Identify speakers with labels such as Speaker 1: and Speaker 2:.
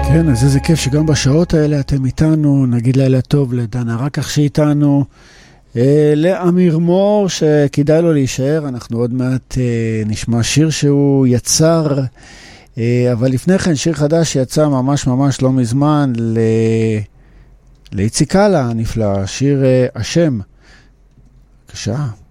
Speaker 1: כן, אז איזה כיף שגם בשעות האלה אתם איתנו. נגיד לילה טוב לדנה רקח שאיתנו, לאמיר מור שכדאי לו להישאר. אנחנו עוד מעט נשמע שיר שהוא יצר, אבל לפני כן שיר חדש שיצא ממש ממש לא מזמן לאיציק קאלה הנפלא, שיר השם. בבקשה.